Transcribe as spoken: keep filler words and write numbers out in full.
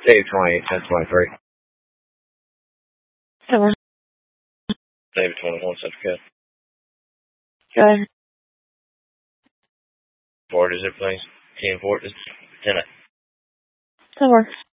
Dave twenty-eight, ten twenty-three. That works. David twenty-one, Central Cat. Go ahead. Ford is it, please? Team Ford is ten. That works.